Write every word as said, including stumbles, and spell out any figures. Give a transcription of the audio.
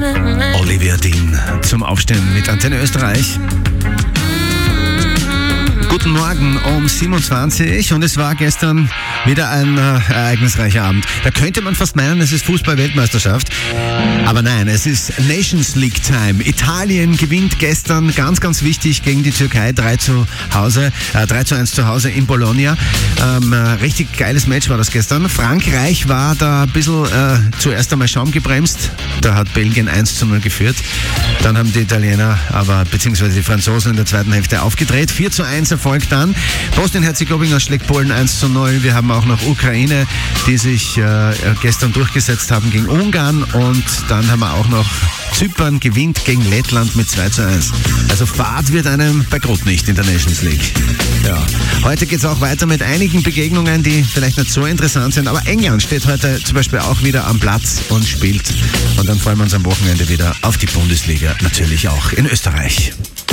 Olivia Dean zum Aufstehen mit Antenne Österreich. Guten Morgen um siebenundzwanzig und es war gestern wieder ein äh, ereignisreicher Abend. Da könnte man fast meinen, es ist Fußball-Weltmeisterschaft. Aber nein, es ist Nations League Time. Italien gewinnt gestern ganz, ganz wichtig gegen die Türkei drei zu Hause, äh, drei zu eins zu Hause in Bologna. Ähm, äh, richtig geiles Match war das gestern. Frankreich war da ein bisschen äh, zuerst einmal Schaum gebremst. Da hat Belgien eins zu null geführt. Dann haben die Italiener, aber beziehungsweise die Franzosen in der zweiten Hälfte aufgedreht. vier zu eins folgt dann. Bosnien-Herzegowina schlägt Polen eins zu null. Wir haben auch noch Ukraine, die sich äh, gestern durchgesetzt haben gegen Ungarn. Und dann haben wir auch noch Zypern gewinnt gegen Lettland mit zwei zu eins. Also Fahrt wird einem bei Gott nicht in der Nations League. Ja. Heute geht es auch weiter mit einigen Begegnungen, die vielleicht nicht so interessant sind. Aber England steht heute zum Beispiel auch wieder am Platz und spielt. Und dann freuen wir uns am Wochenende wieder auf die Bundesliga, natürlich auch in Österreich.